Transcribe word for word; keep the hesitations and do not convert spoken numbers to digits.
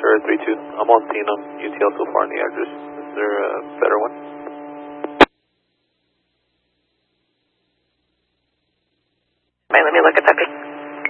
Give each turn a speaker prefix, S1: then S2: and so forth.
S1: Sure, three two. I'm on Thinum, U T L so far in the address. Is there a better one?